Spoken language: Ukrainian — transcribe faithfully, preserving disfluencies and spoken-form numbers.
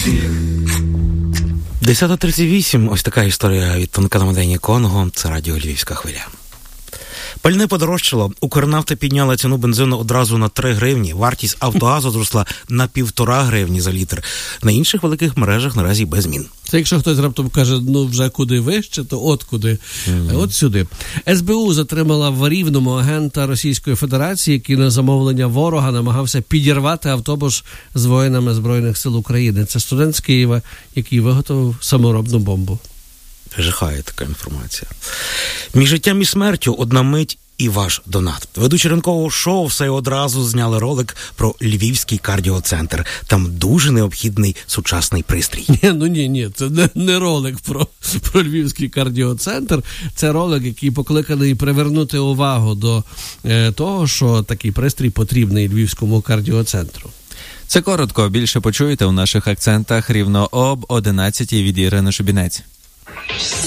десята тридцять вісім. Ось така історія від тонконаведення Конго. Це радіо Львівська хвиля. Пальне подорожчало. Укрнафта підняла ціну бензину одразу на три гривні. Вартість Автогазу зросла на півтора гривні за літр. На інших великих мережах наразі без змін. Це якщо хтось раптом каже, ну вже куди вище, то от куди. Mm-hmm. От сюди. ес бе у затримала в Рівному агента Російської Федерації, який на замовлення ворога намагався підірвати автобус з воїнами Збройних сил України. Це студент з Києва, який виготовив саморобну бомбу. Жахає така інформація. Між життям і смертю одна мить і ваш донат. Ведучі ранкового шоу все одразу зняли ролик про Львівський кардіоцентр. Там дуже необхідний сучасний пристрій. Ні, ну ні, ні, це не, не ролик про, про Львівський кардіоцентр. Це ролик, який покликаний привернути увагу до е, того, що такий пристрій потрібний Львівському кардіоцентру. Це коротко. Більше почуєте у наших акцентах рівно об одинадцятій від Ірини Шубінець.